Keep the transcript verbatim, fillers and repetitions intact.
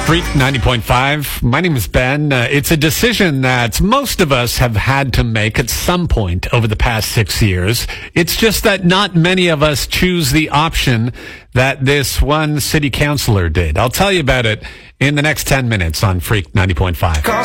Freak ninety point five. My name is Ben. Uh, it's a decision that most of us have had to make at some point over the past six years. It's just that not many of us choose the option that this one city councilor did. I'll tell you about it in the next ten minutes on Freak ninety point five.